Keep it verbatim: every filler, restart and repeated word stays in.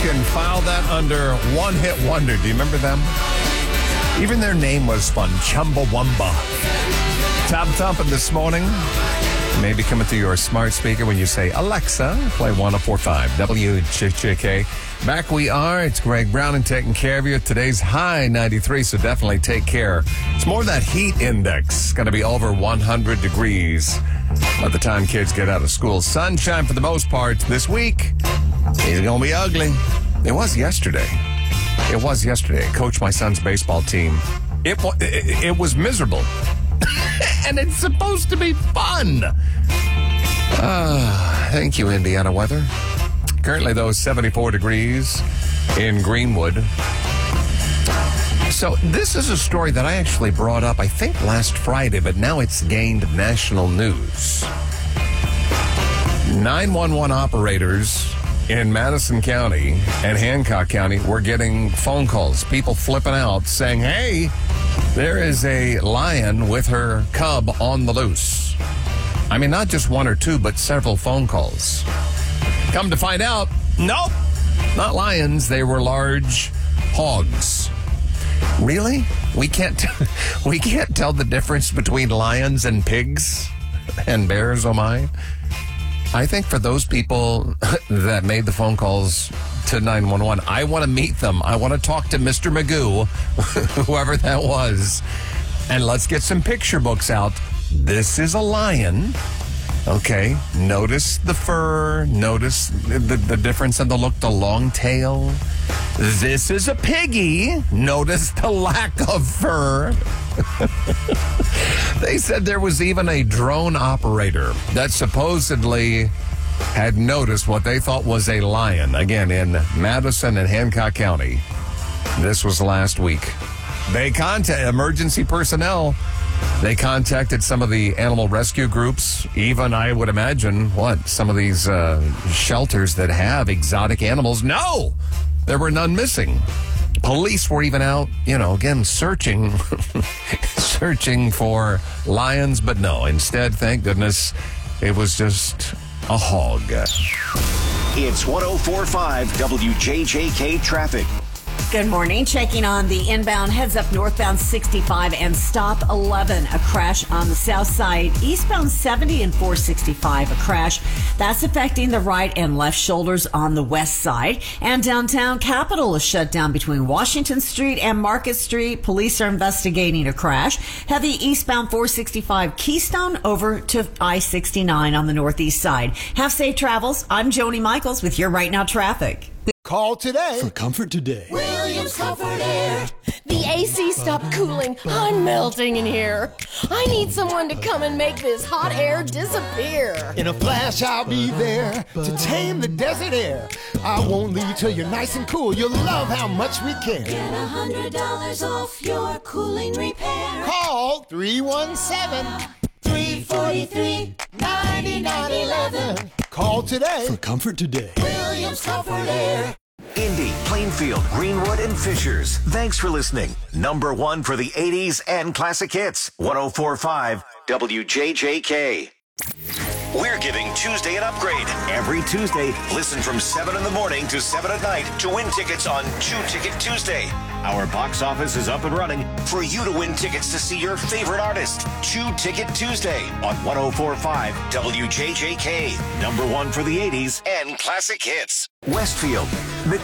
can file that under One Hit Wonder. Do you remember them? Even their name was fun, Chumbawamba. Top thumping this morning. Maybe coming through your smart speaker when you say, Alexa, play one oh four point five W J J K. Back we are. It's Greg Brown and taking care of you. Today's high ninety-three, so definitely take care. It's more that heat index. It's going to be over one hundred degrees by the time kids get out of school. Sunshine for the most part. This week is going to be ugly. It was yesterday. It was yesterday. I coached my son's baseball team. It, it, it was miserable. And it's supposed to be fun. Uh, thank you, Indiana weather. Currently, though, seventy-four degrees in Greenwood. So this is a story that I actually brought up, I think, last Friday, but now it's gained national news. nine one one operators in Madison County and Hancock County were getting phone calls, people flipping out, saying, hey, there is a lion with her cub on the loose. I mean, not just one or two, but several phone calls. Come to find out, nope, not lions. They were large hogs. Really? We can't t- we can't tell the difference between lions and pigs and bears, oh my. I think for those people that made the phone calls to nine one one, I want to meet them. I want to talk to Mister Magoo, whoever that was, and let's get some picture books out. This is a lion. Okay, notice the fur, notice the, the difference in the look, the long tail. This is a piggy. Notice the lack of fur. They said there was even a drone operator that supposedly had noticed what they thought was a lion, again, in Madison and Hancock County. This was last week. They contacted emergency personnel. They contacted some of the animal rescue groups, even, I would imagine, what, some of these uh, shelters that have exotic animals. No! There were none missing. Police were even out, you know, again, searching, searching for lions, but no. Instead, thank goodness, it was just a hog. It's one oh four point five W J J K traffic. Good morning. Checking on the inbound heads up northbound sixty-five and stop eleven. A crash on the south side. Eastbound seventy and four sixty-five. A crash. That's affecting the right and left shoulders on the west side. And downtown Capitol is shut down between Washington Street and Market Street. Police are investigating a crash. Heavy eastbound four sixty-five Keystone over to I sixty-nine on the northeast side. Have safe travels. I'm Joni Michaels with your Right Now traffic. Call today for Comfort Today. Williams Comfort Air. The A C stopped cooling. I'm melting in here. I need someone to come and make this hot air disappear. In a flash, I'll be there to tame the desert air. I won't leave till you're nice and cool. You'll love how much we care. Get one hundred dollars off your cooling repair. Call three one seven, three four three, nine nine one one. Call today for Comfort Today. Williams Comfort Air. Indy, Plainfield, Greenwood, and Fishers. Thanks for listening. Number one for the eighties and classic hits. one oh four point five W J J K. We're giving Tuesday an upgrade. Every Tuesday, listen from seven in the morning to seven at night to win tickets on Chew Ticket Tuesday. Our box office is up and running for you to win tickets to see your favorite artist. Chew Ticket Tuesday on one oh four point five W J J K. Number one for the eighties and classic hits. Westfield.